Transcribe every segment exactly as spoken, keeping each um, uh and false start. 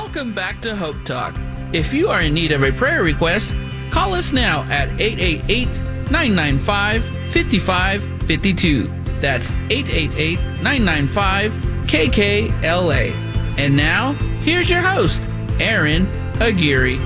Welcome back to Hope Talk. If you are in need of a prayer request, call us now at eight eight eight, nine nine five, five five five two. That's eight eight eight, nine nine five, K K L A. And now, here's your host, Aaron Aguirre.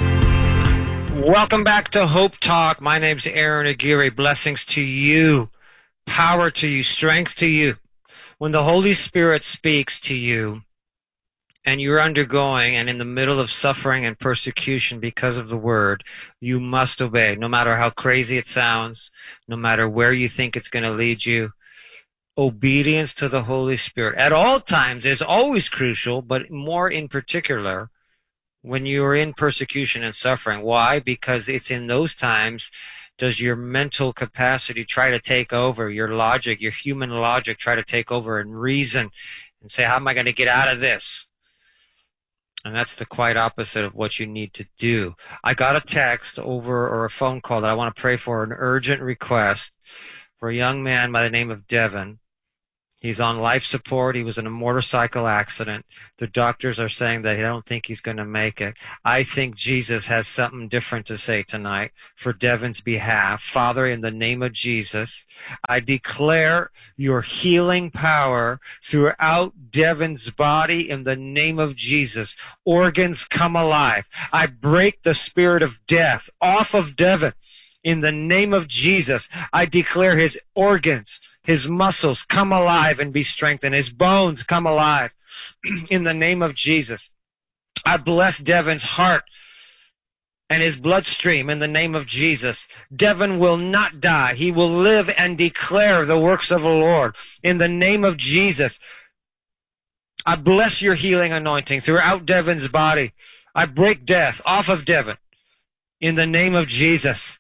Welcome back to Hope Talk. My name's Aaron Aguirre. Blessings to you, power to you, strength to you. When the Holy Spirit speaks to you and you're undergoing and in the middle of suffering and persecution because of the word, you must obey, no matter how crazy it sounds, no matter where you think it's going to lead you. Obedience to the Holy Spirit at all times is always crucial, but more in particular when you are in persecution and suffering. Why? Because it's in those times does your mental capacity try to take over, your logic, your human logic try to take over and reason and say, how am I going to get out of this? And that's the quite opposite of what you need to do. I got a text over or a phone call that I want to pray for, an urgent request for a young man by the name of Devin. He's on life support. He was in a motorcycle accident. The doctors are saying that they don't think he's going to make it. I think Jesus has something different to say tonight for Devin's behalf. Father, in the name of Jesus, I declare your healing power throughout Devin's body in the name of Jesus. Organs come alive. I break the spirit of death off of Devin. In the name of Jesus, I declare his organs, his muscles come alive and be strengthened. His bones come alive in the name of Jesus. I bless Devin's heart and his bloodstream in the name of Jesus. Devin will not die. He will live and declare the works of the Lord in the name of Jesus. I bless your healing anointing throughout Devin's body. I break death off of Devin in the name of Jesus.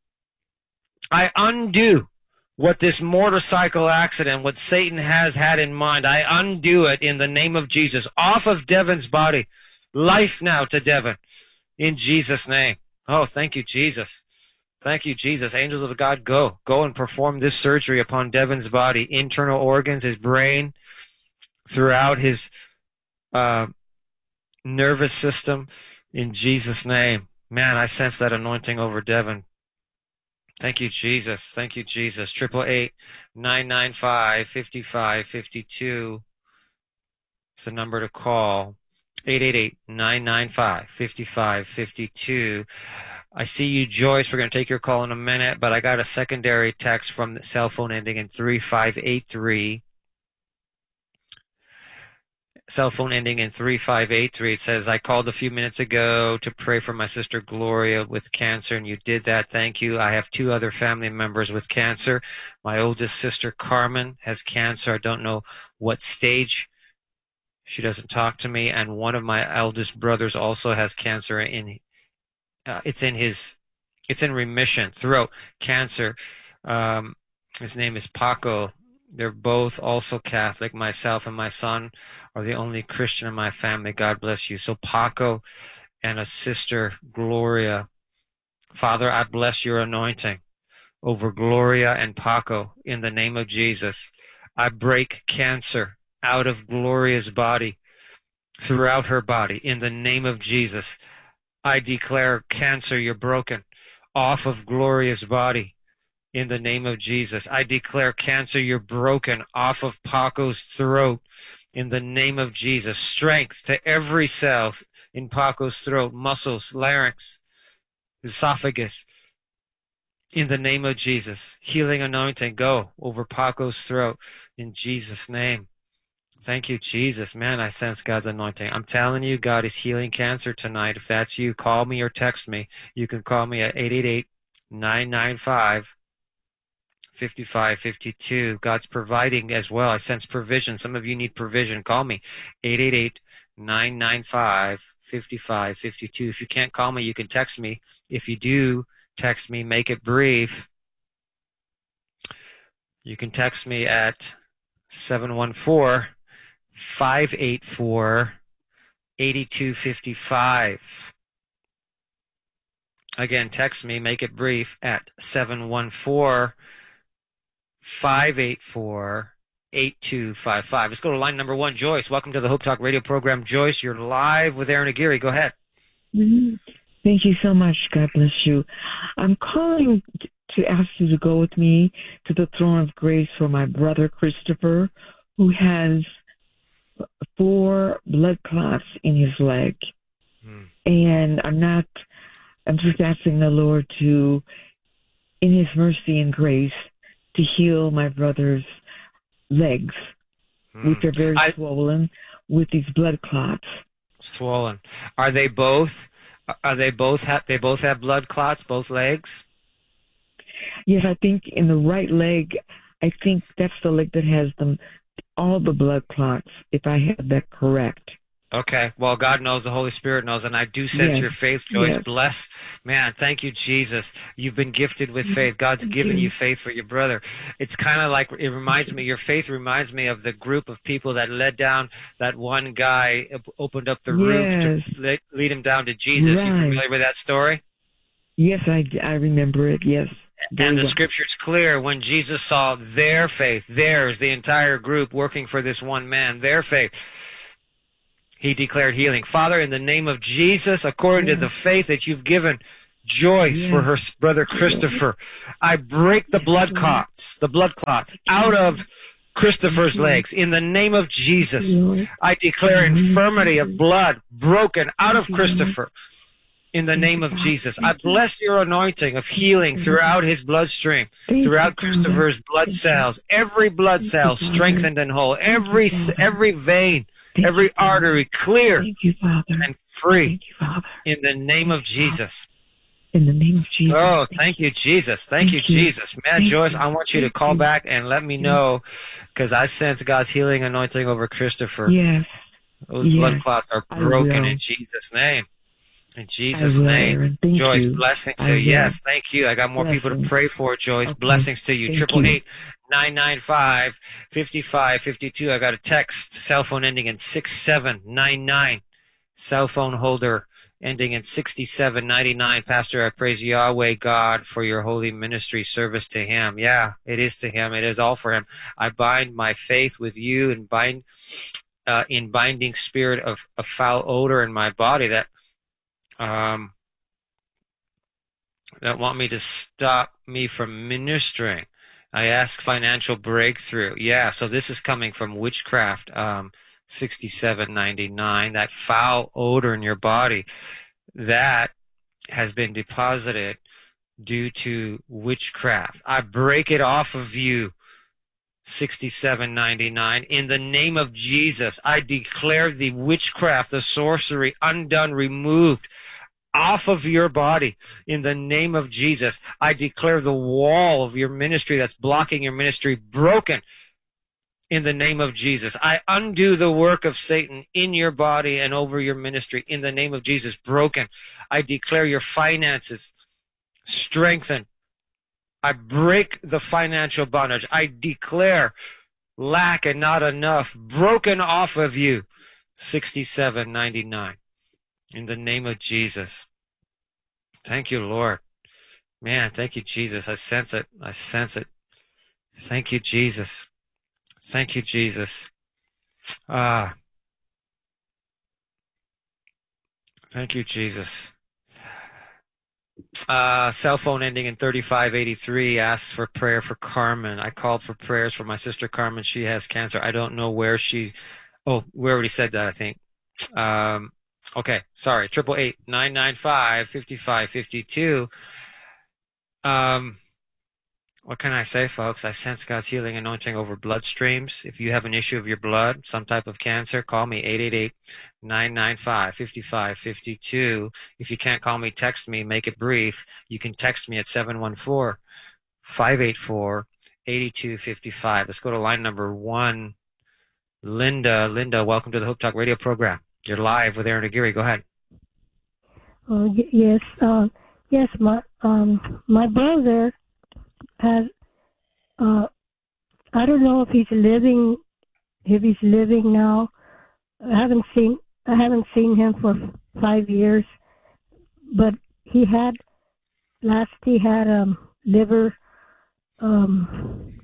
I undo what this motorcycle accident, what Satan has had in mind. I undo it in the name of Jesus. Off of Devin's body. Life now to Devin. In Jesus' name. Oh, thank you, Jesus. Thank you, Jesus. Angels of God, go. Go and perform this surgery upon Devin's body. Internal organs, his brain, throughout his uh, nervous system. In Jesus' name. Man, I sense that anointing over Devin. Thank you, Jesus. Thank you, Jesus. Triple eight nine nine five fifty five fifty two. It's the number to call. Eight eight eight nine nine five fifty five fifty two. I see you, Joyce. We're going to take your call in a minute, but I got a secondary text from the cell phone ending in three five eight three. Cell phone ending in three five eight three. It says, I called a few minutes ago to pray for my sister Gloria with cancer, and you did that. Thank you. I have two other family members with cancer. My oldest sister Carmen has cancer. I don't know what stage. She doesn't talk to me. And one of my eldest brothers also has cancer. In uh, it's in his, it's in remission. Throat cancer. Um, his name is Paco. They're both also Catholic. Myself and my son are the only Christian in my family. God bless you. So Paco and a sister, Gloria. Father, I bless your anointing over Gloria and Paco in the name of Jesus. I break cancer out of Gloria's body, throughout her body, in the name of Jesus. I declare cancer, you're broken off of Gloria's body. In the name of Jesus, I declare cancer, you're broken off of Paco's throat. In the name of Jesus, strength to every cell in Paco's throat, muscles, larynx, esophagus. In the name of Jesus, healing anointing, go over Paco's throat. In Jesus' name. Thank you, Jesus. Man, I sense God's anointing. I'm telling you, God is healing cancer tonight. If that's you, call me or text me. You can call me at eight eight eight nine nine five fifty-five fifty-two. God's providing as well. I sense provision. Some of you need provision. Call me. eight eight eight nine nine five fifty-five fifty-two. If you can't call me, you can text me. If you do text me, make it brief. You can text me at seven one four, five eight four, eight two five five. Again, text me, make it brief, at seven one four, five eight four, eight two five five. Let's go to line number one. Joyce, welcome to the Hope Talk radio program. Joyce, you're live with Aaron Aguirre. Go ahead. Mm-hmm. Thank you so much. God bless you. I'm calling t- to ask you to go with me to the throne of grace for my brother Christopher, who has four blood clots in his leg. Hmm. And I'm not, I'm just asking the Lord to, in his mercy and grace, to heal my brother's legs, hmm. which are very I, swollen with these blood clots. Swollen. Are they both? Are they both have? They both have blood clots, both legs. Yes, I think in the right leg. I think that's the leg that has them, all the blood clots. If I have that correct. Okay. Well, God knows, the Holy Spirit knows, and I do sense yes. your faith, Joyce. Yes. Bless, man. Thank you, Jesus. You've been gifted with faith. God's given you faith for your brother. It's kind of like, it reminds me, your faith reminds me of the group of people that led down that one guy, opened up the yes. roof to lead, lead him down to Jesus. Right. You familiar with that story? Yes, I, I remember it. Yes. Very and the well. Scripture's clear. When Jesus saw their faith, theirs, the entire group working for this one man, their faith, he declared healing. Father, in the name of Jesus, according yes. to the faith that you've given Joyce yes. for her brother Christopher, I break the blood clots, the blood clots out of Christopher's legs. In the name of Jesus, I declare infirmity of blood broken out of Christopher. In the name of Jesus, I bless your anointing of healing throughout his bloodstream, throughout Christopher's blood cells, every blood cell strengthened and whole, every every vein, every artery clear and free. In the name of Jesus. In the name of Jesus. Oh, thank you, Jesus. Thank you, Jesus. Man, Joyce, I want you to call back and let me know, because I sense God's healing anointing over Christopher. Yes. Those blood clots are broken in Jesus' name. In Jesus' name. Joyce, you. blessings to you. Yes, thank you. I got more blessings. people to pray for, Joyce. Okay. Blessings to you. Triple eight nine nine five fifty five fifty two. I got a text, cell phone ending in six seven nine nine. Cell phone holder ending in sixty-seven ninety-nine. Pastor, I praise Yahweh God for your holy ministry service to him. Yeah, it is to him. It is all for him. I bind my faith with you and bind uh, in binding spirit of, of foul odor in my body that Um, that want me to stop me from ministering. I ask financial breakthrough. Yeah, so this is coming from witchcraft, um, sixty-seven ninety-nine. That foul odor in your body that has been deposited due to witchcraft. I break it off of you. sixty-seven ninety-nine. In the name of Jesus, I declare the witchcraft, the sorcery, undone, removed off of your body. In the name of Jesus, I declare the wall of your ministry that's blocking your ministry broken. In the name of Jesus, I undo the work of Satan in your body and over your ministry. In the name of Jesus, broken. I declare your finances strengthened. I break the financial bondage. I declare lack and not enough broken off of you. sixty-seven ninety-nine. In the name of Jesus. Thank you, Lord. Man, thank you, Jesus. I sense it. I sense it. Thank you, Jesus. Thank you, Jesus. Ah. Thank you, Jesus. Uh, cell phone ending in thirty-five eighty-three asks for prayer for Carmen. I called for prayers for my sister Carmen. She has cancer. I don't know where she... Oh, we already said that, I think. Um, okay, sorry. Triple eight nine nine five fifty five fifty two. Um, what can I say, folks? I sense God's healing anointing over bloodstreams. If you have an issue of your blood, some type of cancer, call me eight eight eight nine nine five five five five two. If you can't call me, text me. Make it brief. You can text me at seven one four five eight four eight two five five. Let's go to line number one. Linda, Linda, welcome to the Hope Talk radio program. You're live with Aaron Aguirre. Go ahead. Uh, y- yes, uh, yes. My um, my brother has. Uh, I don't know if he's living, if he's living now. I haven't seen. I haven't seen him for five years, but he had last. He had um liver. Um,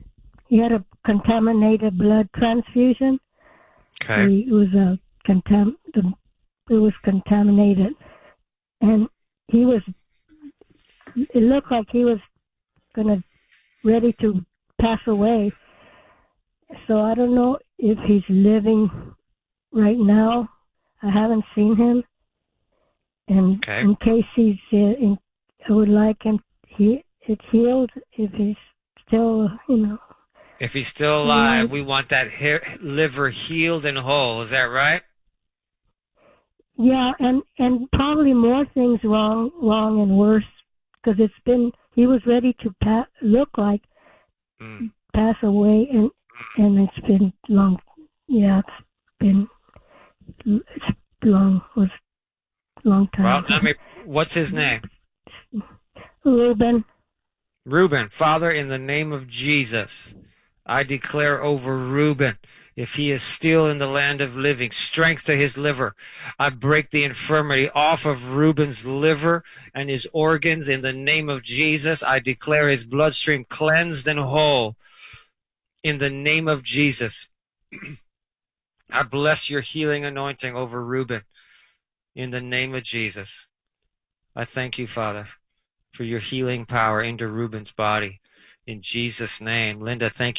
he had a contaminated blood transfusion. Okay. He was a contam. The, it was contaminated, and he was. It looked like he was gonna ready to pass away. So I don't know if he's living right now. I haven't seen him, and Okay. in case he's, uh, in, I would like him. He it's healed if he's still, you know. If he's still alive, we want that he- liver healed and whole. Is that right? Yeah, and and probably more things wrong, wrong and worse, because it's been. He was ready to pa- look like Mm. pass away, and and it's been long. Yeah, it's been it's long was long time. Well, let me. What's his name? Reuben. Reuben. Father, in the name of Jesus, I declare over Reuben, if he is still in the land of living, strength to his liver. I break the infirmity off of Reuben's liver and his organs in the name of Jesus. I declare his bloodstream cleansed and whole in the name of Jesus. I bless your healing anointing over Reuben in the name of Jesus. I thank you, Father, for your healing power into Reuben's body. In Jesus' name. Linda, thank you.